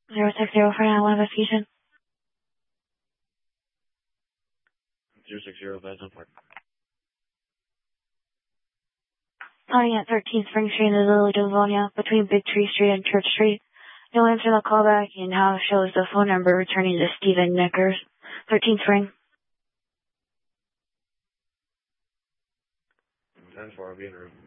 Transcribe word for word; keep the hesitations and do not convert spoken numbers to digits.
Zero six zero for nine one investigation. Zero six zero, Vaz on Park. Calling at thirteen Spring Street in the Village of Livonia, between Big Tree Street and Church Street. No answer the callback, and now shows the phone number returning to Stephen Neckers. thirteen Spring. ten four, I'll be in room.